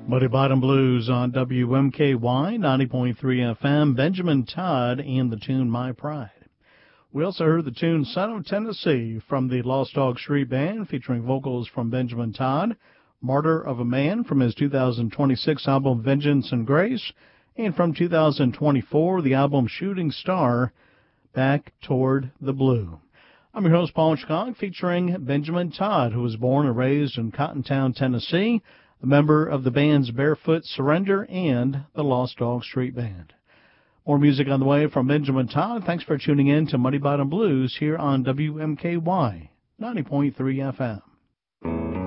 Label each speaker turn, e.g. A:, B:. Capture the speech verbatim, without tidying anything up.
A: Muddy Bottom Blues on W M K Y ninety point three F M. Benjamin Todd and the tune My Pride. We also heard the tune Son of Tennessee from the Lost Dog Street Band, featuring vocals from Benjamin Todd. Martyr of a Man from his two thousand twenty-six album Vengeance and Grace. And from two thousand twenty-four, the album Shooting Star, Back Toward the Blue. I'm your host, Paul Chicog, featuring Benjamin Todd, who was born and raised in Cottontown, Tennessee, a member of the bands Barefoot Surrender and the Lost Dog Street Band. More music on the way from Benjamin Todd. Thanks for tuning in to Muddy Bottom Blues here on W M K Y ninety point three F M.